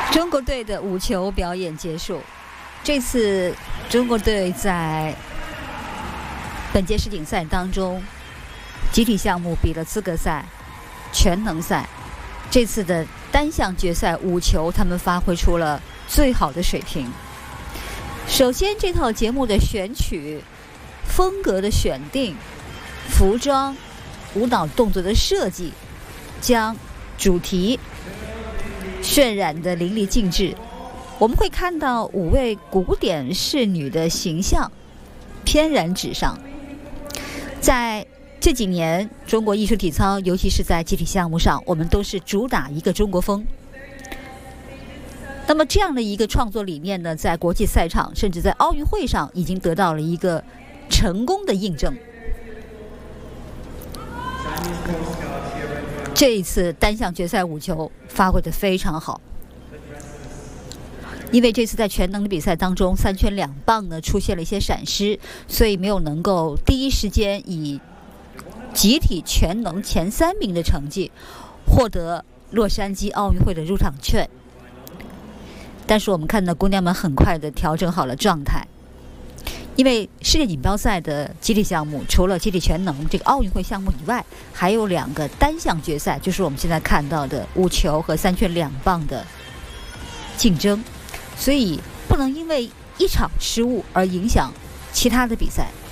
中国队的舞球表演结束。这次中国队在本届世锦赛当中，集体项目比了资格赛、全能赛。这次的单项决赛舞球，他们发挥出了最好的水平。首先，这套节目的选曲、风格的选定、服装、舞蹈动作的设计，将主题渲染得淋漓尽致。我们会看到5位古典仕女的形象翩然纸上。在这几年，中国艺术体操，尤其是在集体项目上，我们都是主打一个中国风。那么这样的一个创作理念呢，在国际赛场，甚至在奥运会上，已经得到了一个成功的印证。这一次单项决赛舞球发挥得非常好，因为这次在全能的比赛当中，3圈2棒呢出现了一些闪失，所以没有能够第一时间以集体全能前3名的成绩获得洛杉矶奥运会的入场券。但是我们看到姑娘们很快的调整好了状态，因为世界锦标赛的集体项目除了集体全能这个奥运会项目以外，还有2个单项决赛，就是我们现在看到的舞球和3圈2棒的竞争，所以不能因为一场失误而影响其他的比赛。